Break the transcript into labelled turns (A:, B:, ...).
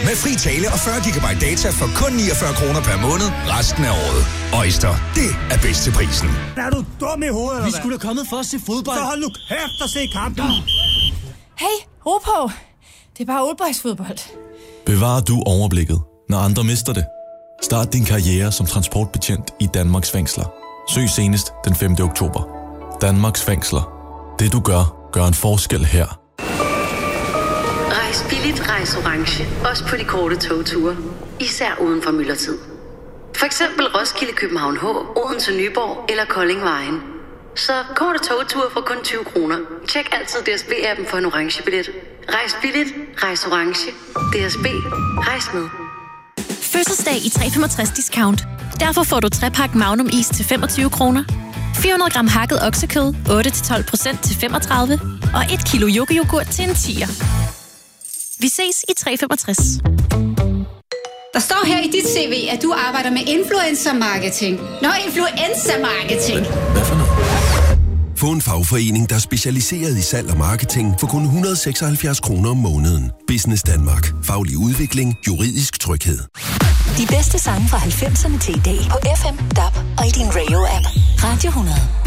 A: Med fri tale og 40 GB data for kun 49 kroner per måned resten af året. Øjster, det er bedst til prisen.
B: Er du dum i hovedet, eller
C: Vi skulle da kommet for at se fodbold.
B: Så hold nu kæft og se kampen.
D: Hey, ro på. Det er bare oldboysfodbold.
E: Bevarer du overblikket, når andre mister det? Start din karriere som transportbetjent i Danmarks fængsler. Søg senest den 5. oktober. Danmarks fængsler. Det du gør, gør en forskel her.
F: Rejs billigt, rejs orange. Også på de korte togture. Især uden for myldretid. For eksempel Roskilde, København H, Odense, Nyborg eller Kolding Vejen. Så korte togture for kun 20 kroner. Tjek altid DSB-appen for en orange billet. Rejs billigt, rejs orange. DSB, rejs med.
G: Fødselsdag i 365 discount. Derfor får du 3-pakke Magnum is til 25 kroner. 400 gram hakket oksekød, 8-12% til 35. Og 1 kilo yoghurt til en 10'er. Vi ses i 365.
H: Der står her i dit CV, at du arbejder med influencer marketing. Nå, influencer marketing.
E: Hvad for noget?
I: Få en fagforening, der er specialiseret i salg og marketing for kun 176 kroner om måneden. Business Danmark. Faglig udvikling. Juridisk tryghed.
J: De bedste sange fra 90'erne til i dag på FM, DAB og i din radio-app. Radio 100.